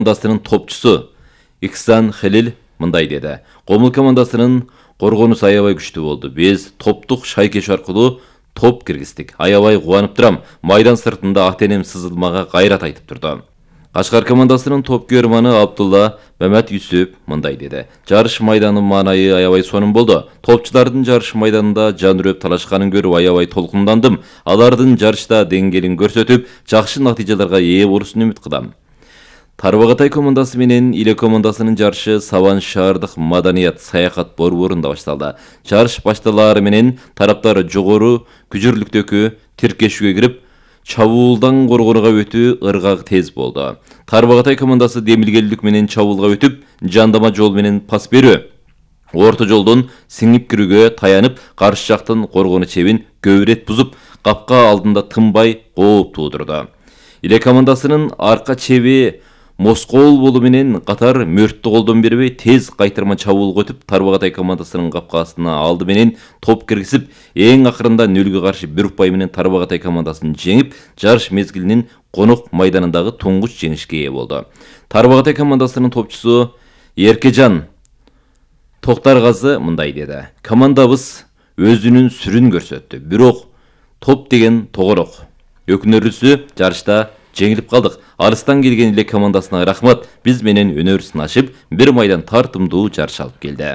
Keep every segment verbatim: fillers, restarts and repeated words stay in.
командасынын топчусу Ихсан Хелил мындай деди. Комул командасынын коргонусу аябай күчтүү болду. Биз топтук шайкеш аркылуу топ киргиздик. Аябай кубанып турам. Майдан сыртында ата-энем сызылмага кайрат айтып турду. Кашкар командасынын топ көрманы Абдулла Мамат Юсуп мындай деди. Жарыш майданынын маанайы аябай сонун болду. Топчулардын жарыш майданында жан үрөп талашканын көрүп аябай толкундандым. Алардын жарышта деңгээлин көрсөтүп, жакшы натыйжаларга ээ болушун үмүт кылам. Тарбағатай командасы менен Иле командасынын жарышы Сабан шаардык маданият саякат борборунда башталды. Жарыш башталаары менен тараптар жогору күжүрлүктөгү тиркешүүгө кирип, чабуулдан коргонуга өтүү ыргак тез болду. Тарбағатай командасы демилгелдик менен чабуулга өтүп, жандама жол менен пас берүү. Орто жолдон сиңип кирүүгө таянып, каршы жактын коргону чебин көбүрөт бузуп, капка алдында тынбай кооп туудурду. Иле командасынын арка чеби Москол болу менен катар мөрттү колдон бербей тез кайтырма чабуулга өтүп, Тарбағатай командасынын капкасына алды менен топ киргизип, эң акырында нөлгө каршы бир упай менен Тарбағатай командасын жеңип, жарыш мезгилинин конок майданындагы туңгуч жеңишке ээ болду. Тарбағатай командасынын топчусу Эркежан Токтаргазы мындай деди. Командабыз өзүнүн сүрүн көрсөттү, бирок топ деген тогорок. Өкүнөрүсү жарышта жеңилип калдык. Арыстан келген Иле командасына рахмат. Биз менен өнөрүсүн ашып, бир майдан тартымдуу жарыш алып келди.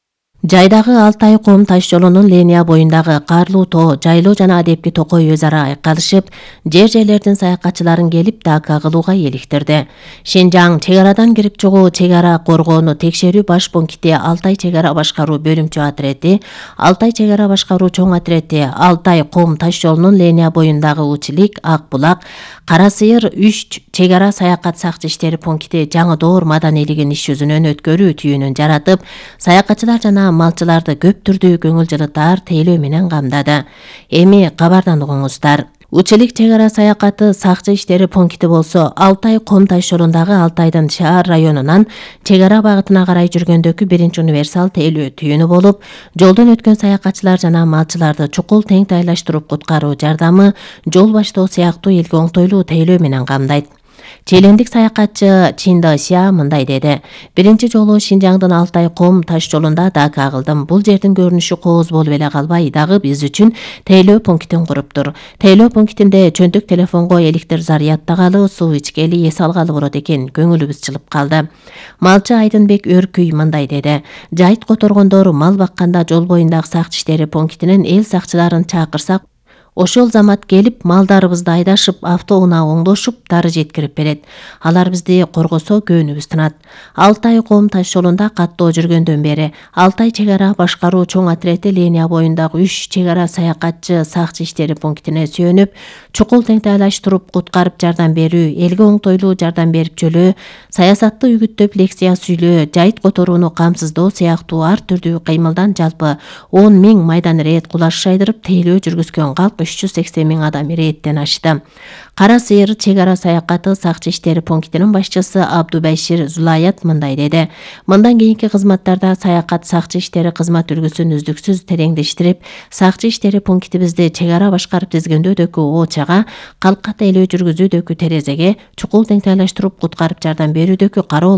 Жайдагы Алтай ком таш жолунун линия боюндагы Карлуу тоо, Жайлоо жана Адепки токой өз ара айкалышып, жер-жерлердин саякатчыларын келип дака кылууга эликтирди. Шинжаң чек арадан кирип чыгуу чек ара коргоону текшерүү баш пункти Алтай чек ара башкаруу бөлүмчө отрети, Алтай чек ара башкаруу чоң отрети, Алтай ком таш жолунун линия боюндагы Училик, Ак булак, Кара сыйыр үч чек ара саякат сакчы иштери пункти жаңы доор маданилигин иш жүзүнөн өткөрүү түйүнүн жаратып, саякатчылар жана малчыларды көп түрдүү көңүл жылытаар тейлөө менен камдады. Эми кабардан угуңуздар. Училик чек ара саякаты сакчы иштери пункти болсо, Алтай ком таш жолундагы Алтайдын шаар районунан чек ара багытына карай жүргөндөгү биринчи универсал тейлөө түйүнү болуп, жолдон өткөн саякатчылар жана малчыларды чукул тең тайлаштырып куткаруу жардамы, жол баштоо сыяктуу элге оңтойлуу тейлөө менен камдайт. Челендик саякатчы Чинда Ся мындай деди. Биринчи жолу Шинжаңдын Алтай ком таш жолунда дака кылдым. Бул жердин көрүнүшү кооз болуп эле калбай, дагы биз үчүн тейлөө пунктин куруптур. Тейлөө пунктинде чөнтүк телефонго электр зарядтагалы, суу ичкели, эс алгалы болот экен. Көңүлүбүз чылып калды. Малчы Айдынбек Өркүй мындай деди. Жайыт которгондор мал бакканда жол боюндагы сакчы иштери пунктинен эл сакчыларын чакырсак, ошол замат келип, малдарыбызды айдашып, автоунаа оңдошуп, дары жеткирип берет. Алар бизди коргосо көөнүбүз тынат. Алтай ком таш жолунда каттоо жүргөндөн бери Алтай чек ара башкаруу чоң отрети линия боюндагы үч чек ара саякатчы сакчы иштери пунктине сүйөнүп, чукул тең тайлаштырып куткарып жардам берүү, элге оңтойлуу жардам берип жөлөө, саясатты үгүттөп лекция сүйлөө, жайыт которууну камсыздоо сыяктуу ар түрдүү кыймылдан жалпы он миң майдан рейд кулаш шайдырып тейлөө жүргүзгөн калк үч жүз сексен миң адам рейдтен ашты. Кара сыйыр чек ара саякаты сакчы иштери пунктинин башчысы Абдубайшир Зулаят мындай деди. Мындан кийинки кызматтарда саякат сакчы иштери кызмат үлгүсүн үздүксүз тереңдештирип, сакчы иштери пунктибизди чек ара башкарып тизгендөөдөгү оочага, калкка тейлөө жүргүзүүдөгү терезеге, чукул тең тайлаштырып куткарып жардам берүүдөгү кароо